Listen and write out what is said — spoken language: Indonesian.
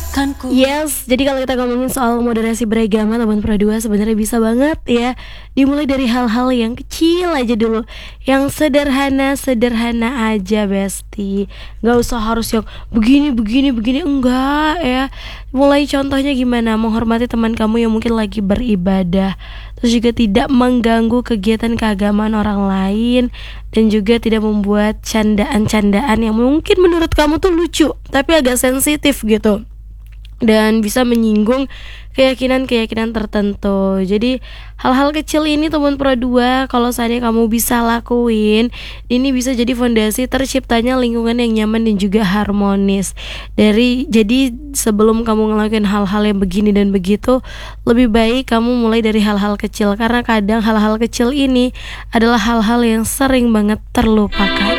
Yes, jadi kalau kita ngomongin soal moderasi beragama teman Pro 2 sebenarnya bisa banget ya. Dimulai dari hal-hal yang kecil aja dulu. Yang sederhana-sederhana aja, Besti. Gak usah harus yang begini, enggak ya. Mulai contohnya gimana? Menghormati teman kamu yang mungkin lagi beribadah. Terus juga tidak mengganggu kegiatan keagamaan orang lain. Dan juga tidak membuat candaan-candaan yang mungkin menurut kamu tuh lucu tapi agak sensitif gitu, dan bisa menyinggung keyakinan-keyakinan tertentu. Jadi hal-hal kecil ini teman Pro 2 kalau seandainya kamu bisa lakuin, ini bisa jadi fondasi terciptanya lingkungan yang nyaman dan juga harmonis. Jadi sebelum kamu ngelakuin hal-hal yang begini dan begitu, lebih baik kamu mulai dari hal-hal kecil, karena kadang hal-hal kecil ini adalah hal-hal yang sering banget terlupakan.